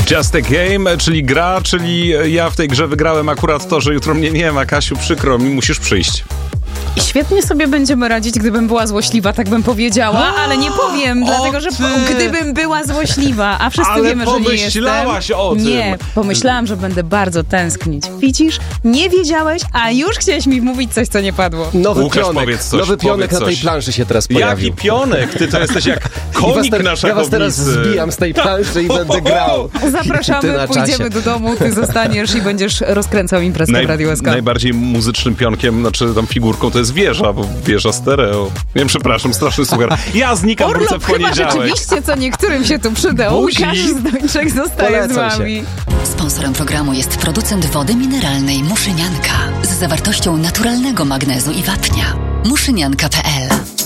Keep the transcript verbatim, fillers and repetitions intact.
Just a game, czyli gra, czyli ja w tej grze wygrałem akurat to, że jutro mnie nie ma. Kasiu, przykro mi, musisz przyjść. I świetnie sobie będziemy radzić, gdybym była złośliwa, tak bym powiedziała, ale nie powiem, dlatego że po, gdybym była złośliwa, a wszyscy ale wiemy, że nie jestem. pomyślałaś o tym. Nie, pomyślałam, że będę bardzo tęsknić. Widzisz? Nie wiedziałeś, a już chciałeś mi mówić coś, co nie padło. Nowy Łukasz, pionek, powiedz coś, nowy pionek powiedz na tej coś. planszy się teraz pojawił. Jaki pionek? Ty to jesteś jak konik ter- na szachownicy. Ja was teraz zbijam z tej planszy i będę grał. Ty Zapraszamy, na pójdziemy czasie. do domu, ty zostaniesz i będziesz rozkręcał imprezkę Naj, w Radio S K. najbardziej muzycznym pionkiem, znaczy tam figurką to jest wieża, bo wieża stereo. Nie wiem, przepraszam, straszny suchar. Ja znikam, wrócę Urlop w chyba poniedziałek. rzeczywiście, co niektórym się tu przydał. Buzi. Łukasz Zdończek zostaje Polecam z wami. Sponsorem programu jest producent wody mineralnej Muszynianka z zawartością naturalnego magnezu i wapnia. muszynianka kropka p l